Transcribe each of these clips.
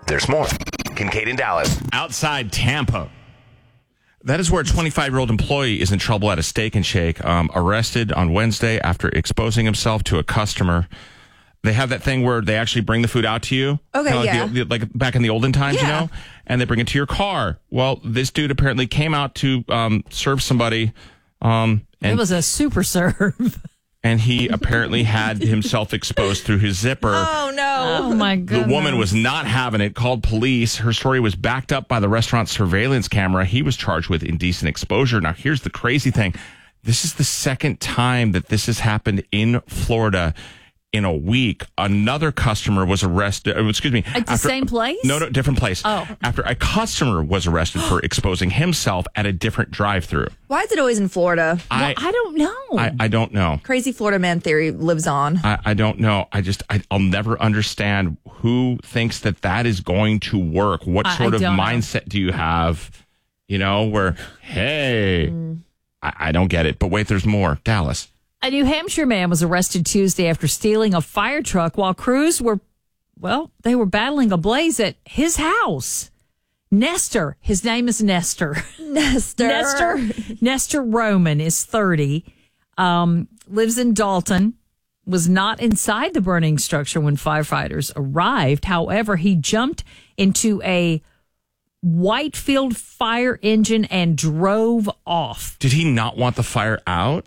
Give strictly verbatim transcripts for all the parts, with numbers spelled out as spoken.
There's more. Kincaid in Dallas. Outside Tampa. That is where a twenty-five-year-old employee is in trouble at a Steak and Shake, um, arrested on Wednesday after exposing himself to a customer. They have that thing where they actually bring the food out to you. Okay, like yeah. The, like back in the olden times, yeah. you know? And they bring it to your car. Well, this dude apparently came out to um, serve somebody. Um, and, it was a super serve. And he apparently had himself exposed through his zipper. Oh, no. Oh, my goodness. The woman was not having it, called police. Her story was backed up by the restaurant's surveillance camera. He was charged with indecent exposure. Now, here's the crazy thing. This is the second time that this has happened in Florida in a week. Another customer was arrested. Excuse me. At the after, same place? No, no, different place. Oh. After a customer was arrested for exposing himself at a different drive-thru. Why is it always in Florida? I, well, I don't know. I, I don't know. Crazy Florida man theory lives on. I, I don't know. I just, I, I'll never understand who thinks that that is going to work. What I, sort I of don't mindset know. do you have? You know, where, hey, mm. I, I don't get it. But wait, there's more. Dallas. A New Hampshire man was arrested Tuesday after stealing a fire truck while crews were, well, they were battling a blaze at his house. Nestor, his name is Nestor. Nestor. Nestor. Nestor Roman is thirty, um, lives in Dalton, was not inside the burning structure when firefighters arrived. However, he jumped into a Whitefield fire engine and drove off. Did he not want the fire out?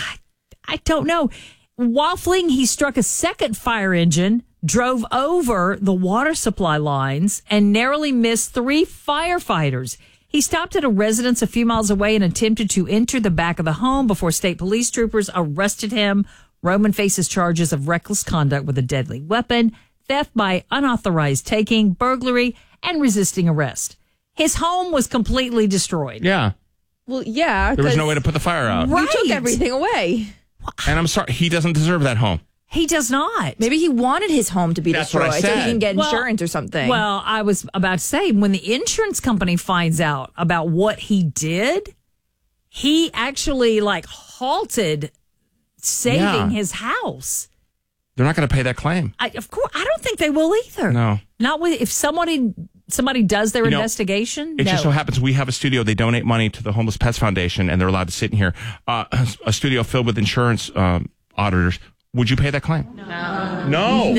I don't know. While fleeing, he struck a second fire engine, drove over the water supply lines, and narrowly missed three firefighters. He stopped at a residence a few miles away and attempted to enter the back of the home before state police troopers arrested him. Roman faces charges of reckless conduct with a deadly weapon, theft by unauthorized taking, burglary, and resisting arrest. His home was completely destroyed. Yeah. Well, yeah. There was no way to put the fire out. You took everything away. And I'm sorry, he doesn't deserve that home. He does not. Maybe he wanted his home to be That's destroyed what I so he said. can get Well- insurance or something. Well, I was about to say, when the insurance company finds out about what he did, he actually like halted saving Yeah. his house. They're not going to pay that claim. I, of course, I don't think they will either. No. Not with if somebody somebody does their You know, investigation. It no. just so happens we have a studio. They donate money to the Homeless Pets Foundation, and they're allowed to sit in here. Uh, a studio filled with insurance um, auditors. Would you pay that claim? No. No.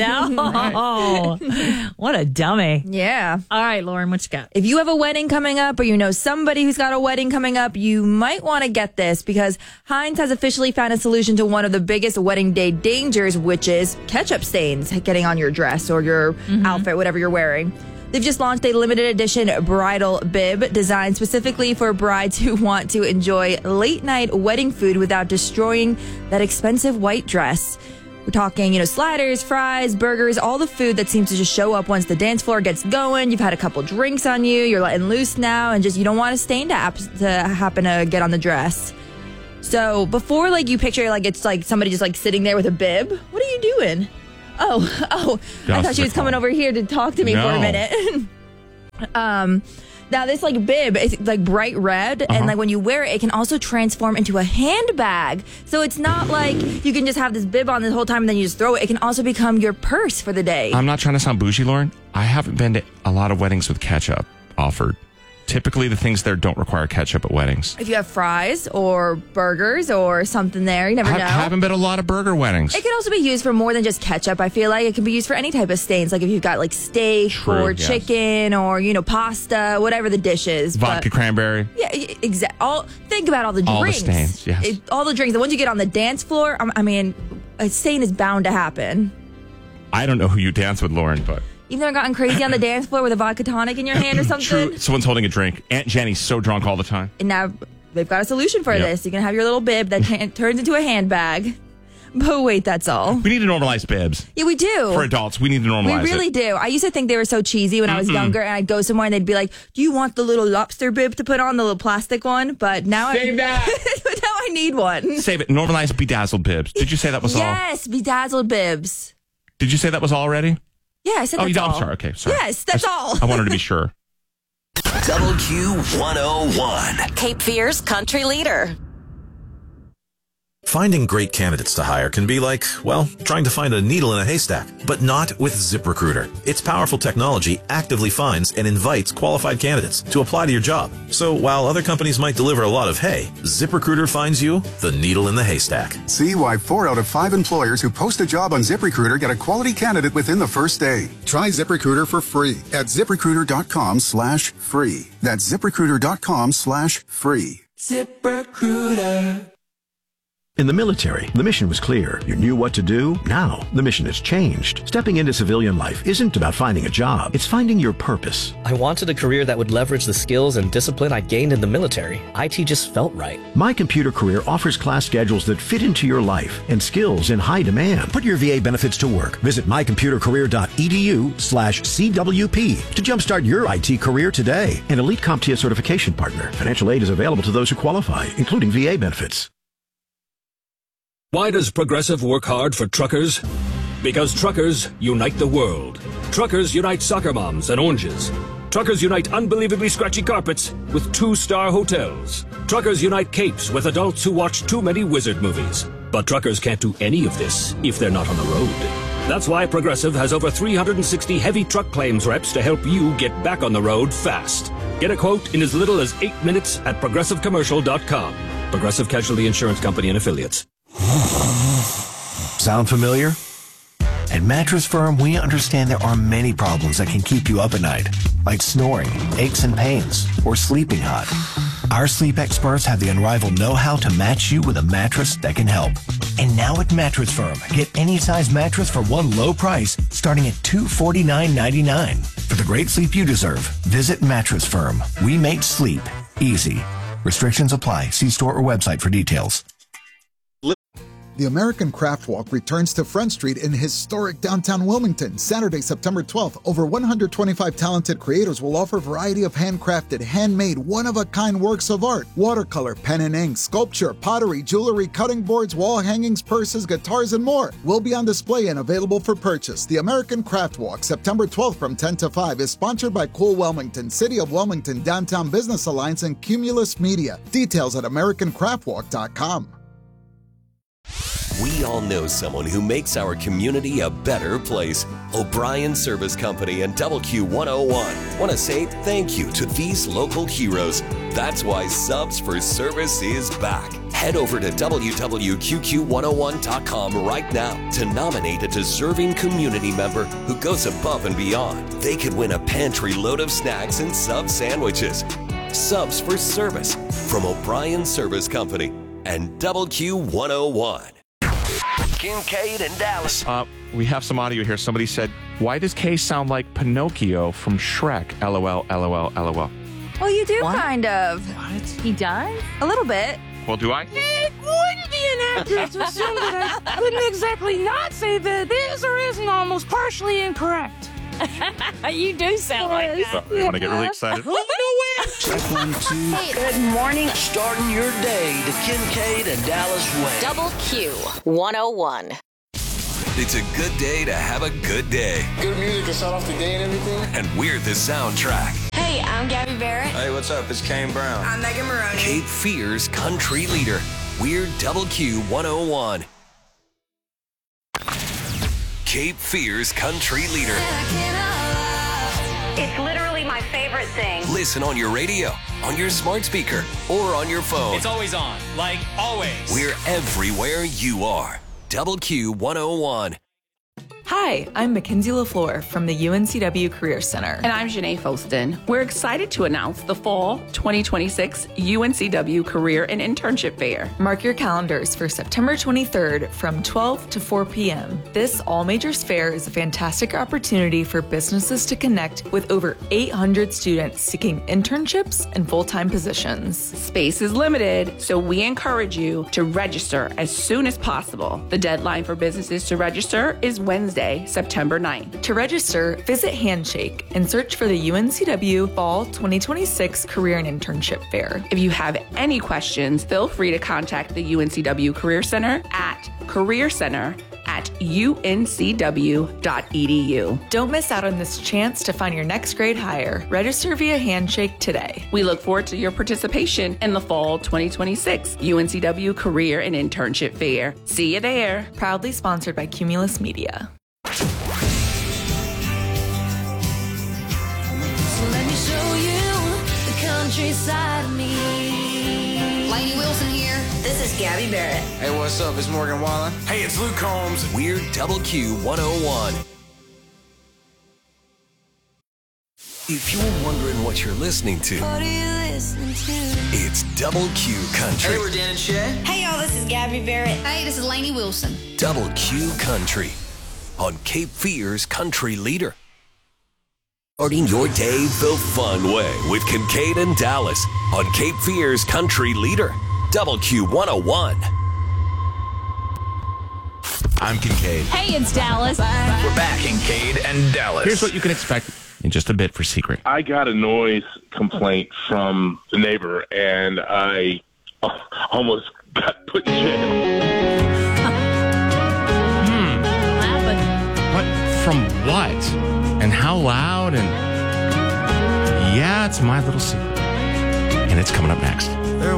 No. What a dummy. yeah. All right, Lauren, what you got? If you have a wedding coming up or you know somebody who's got a wedding coming up, you might want to get this because Heinz has officially found a solution to one of the biggest wedding day dangers, which is ketchup stains getting on your dress or your mm-hmm. outfit, whatever you're wearing. They've just launched a limited edition bridal bib designed specifically for brides who want to enjoy late night wedding food without destroying that expensive white dress. We're talking, you know, sliders, fries, burgers, all the food that seems to just show up once the dance floor gets going. You've had a couple drinks on you, you're letting loose now, and just you don't want a stain to, ap- to happen to get on the dress. So before, like, you picture, like, it's like somebody just, like, sitting there with a bib, what are you doing? Oh, oh, I thought she was coming over here to talk to me no. for a minute. um, now this like bib is like bright red, uh-huh. and like when you wear it, it can also transform into a handbag. So it's not like you can just have this bib on the whole time and then you just throw it. It can also become your purse for the day. I'm not trying to sound bougie, Lauren. I haven't been to a lot of weddings with ketchup offered. Typically, the things there don't require ketchup at weddings. If you have fries or burgers or something there, you never I know. haven't been to a lot of burger weddings. It can also be used for more than just ketchup. I feel like it can be used for any type of stains. Like if you've got like steak True, or yes. chicken or, you know, pasta, whatever the dish is. Vodka, but, cranberry. Yeah, exactly. All think about all the All the drinks. stains, yes. It, all the drinks. The ones you get on the dance floor, I mean, a stain is bound to happen. I don't know who you dance with, Lauren, but... You've never gotten crazy on the dance floor with a vodka tonic in your hand or something? True. Someone's holding a drink. Aunt Jenny's so drunk all the time. And now they've got a solution for Yep. this. You can have your little bib that can, turns into a handbag. But wait, that's all. We need to normalize bibs. Yeah, we do. For adults, we need to normalize We really it. do. I used to think they were so cheesy when I was Mm-mm. younger, and I'd go somewhere and they'd be like, "Do you want the little lobster bib to put on, the little plastic one?" But now, Save I, that. now I need one. Save it. Normalize bedazzled bibs. Did you say that was all? Yes, bedazzled bibs. Did you say that was all already? Yeah, I said Oh, that's you all. I'm sorry. Okay, sorry. Yes, that's I, all. I wanted to be sure. W Q one oh one. Cape Fear's country leader. Finding great candidates to hire can be like, well, trying to find a needle in a haystack, but not with ZipRecruiter. Its powerful technology actively finds and invites qualified candidates to apply to your job. So while other companies might deliver a lot of hay, ZipRecruiter finds you the needle in the haystack. See why four out of five employers who post a job on ZipRecruiter get a quality candidate within the first day. Try ZipRecruiter for free at ZipRecruiter.com slash free. That's ZipRecruiter.com slash free. ZipRecruiter. In the military, the mission was clear. You knew what to do. Now, the mission has changed. Stepping into civilian life isn't about finding a job. It's finding your purpose. I wanted a career that would leverage the skills and discipline I gained in the military. I T just felt right. My Computer Career offers class schedules that fit into your life and skills in high demand. Put your V A benefits to work. Visit mycomputercareer.edu slash CWP to jumpstart your I T career today. An Elite CompTIA certification partner. Financial aid is available to those who qualify, including V A benefits. Why does Progressive work hard for truckers? Because truckers unite the world. Truckers unite soccer moms and oranges. Truckers unite unbelievably scratchy carpets with two-star hotels. Truckers unite capes with adults who watch too many wizard movies. But truckers can't do any of this if they're not on the road. That's why Progressive has over three hundred sixty heavy truck claims reps to help you get back on the road fast. Get a quote in as little as eight minutes at progressive commercial dot com. Progressive Casualty Insurance Company and Affiliates. Sound familiar? At Mattress Firm, we understand there are many problems that can keep you up at night, like snoring, aches and pains, or sleeping hot. Our sleep experts have the unrivaled know-how to match you with a mattress that can help. And now at Mattress Firm, get any size mattress for one low price, starting at two hundred forty-nine ninety-nine. For the great sleep you deserve, visit Mattress Firm. We make sleep easy. Restrictions apply. See store or website for details. The American Craft Walk returns to Front Street in historic downtown Wilmington, Saturday, September twelfth. Over one hundred twenty-five talented creators will offer a variety of handcrafted, handmade, one-of-a-kind works of art. Watercolor, pen and ink, sculpture, pottery, jewelry, cutting boards, wall hangings, purses, guitars, and more will be on display and available for purchase. The American Craft Walk, September twelfth from ten to five, is sponsored by Cool Wilmington, City of Wilmington, Downtown Business Alliance, and Cumulus Media. Details at american craft walk dot com. We all know someone who makes our community a better place. O'Brien Service Company and Double Q one oh one want to say thank you to these local heroes. That's why Subs for Service is back. Head over to w w w dot q q one oh one dot com right now to nominate a deserving community member who goes above and beyond. They could win a pantry load of snacks and sub sandwiches. Subs for Service from O'Brien Service Company and Double Q one oh one. Kincaid and Dallas. Uh, we have some audio here. Somebody said, why does Kay sound like Pinocchio from Shrek? LOL, LOL, LOL. Well, you do What? kind of. What? He does? A little bit. Well, do I? It wouldn't be inaccurate to assume that I couldn't exactly not say that is or isn't almost partially incorrect. You do sound like that. You want to get really excited? Check one, two. Good morning. Starting your day the Kincaid and Dallas way. Double Q one oh one. It's a good day to have a good day. Good music to start off the day and everything. And we're the soundtrack. Hey, I'm Gabby Barrett. Hey, what's up? It's Kane Brown. I'm Megan Maroney. Cape Fear's country leader. We're Double Q one oh one. Cape Fear's country leader. It's literally my favorite thing. Listen on your radio, on your smart speaker, or on your phone. It's always on, like always. We're everywhere you are. Double Q one oh one. Hi, I'm Mackenzie LaFleur from the U N C W Career Center. And I'm Janae Foston. We're excited to announce the fall twenty twenty-six U N C W Career and Internship Fair. Mark your calendars for September twenty-third from twelve to four p.m. This all-majors fair is a fantastic opportunity for businesses to connect with over eight hundred students seeking internships and full-time positions. Space is limited, so we encourage you to register as soon as possible. The deadline for businesses to register is Wednesday, September ninth. To register, visit Handshake and search for the U N C W Fall twenty twenty-six Career and Internship Fair. If you have any questions, feel free to contact the U N C W Career Center at career center at at U N C W dot E D U. Don't miss out on this chance to find your next grade hire. Register via Handshake today. We look forward to your participation in the fall twenty twenty-six U N C W Career and Internship Fair. See you there. Proudly sponsored by Cumulus Media. So let me show you the countryside of me. Lainey Wilson here. This is Gabby Barrett. Hey, what's up? It's Morgan Wallen. Hey, it's Luke Combs. We're Double Q one oh one. If you're wondering what you're listening to, What are you listening to? it's Double Q Country. Hey, we're Dan and Shay. Hey, y'all, this is Gabby Barrett. Hey, this is Lainey Wilson. Double Q Country on Cape Fear's Country Leader. Starting your day the fun way with Kincaid and Dallas on Cape Fear's Country Leader. Double Q one oh one. I'm Kincaid. Hey, it's Dallas. We're back, Kincaid and Dallas. Here's what you can expect in just a bit for Secret. I got a noise complaint from the neighbor, and I almost got put in jail. What? From what? And how loud? And yeah, it's my little secret. And it's coming up next.